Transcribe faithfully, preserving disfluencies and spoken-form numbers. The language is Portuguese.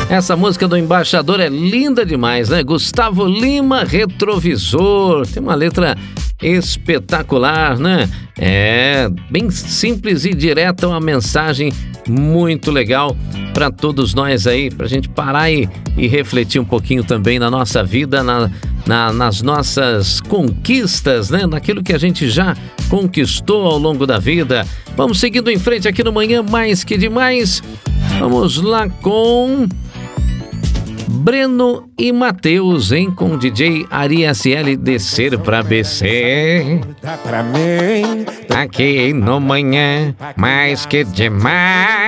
Essa música do Embaixador é linda demais, né? Gustavo Lima, Retrovisor. Tem uma letra espetacular, né? É bem simples e direta, uma mensagem muito legal para todos nós aí, pra gente parar e, e refletir um pouquinho também na nossa vida, na, na, nas nossas conquistas, né? Naquilo que a gente já conquistou ao longo da vida. Vamos seguindo em frente aqui no Manhã Mais Que Demais. Vamos lá com Breno e Matheus, hein? Com o D J Ari S L, Descer Pra B C. Dá pra mim. Aqui no Manhã Mais Que Demais.